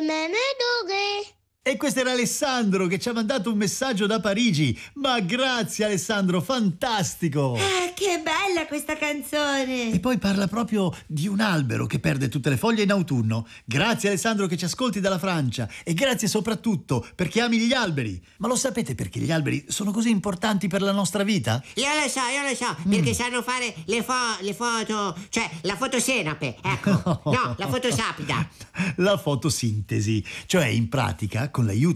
meme doghe. E questo era Alessandro che ci ha mandato un messaggio da Parigi. Ma grazie Alessandro, fantastico! Ah, che bella questa canzone! E poi parla proprio di un albero che perde tutte le foglie in autunno. Grazie Alessandro che ci ascolti dalla Francia e grazie soprattutto perché ami gli alberi. Ma lo sapete perché gli alberi sono così importanti per la nostra vita? Io lo so, perché sanno fare le foto, cioè la fotosenape, ecco. No, la fotosapida. La fotosintesi, cioè in pratica con l'aiuto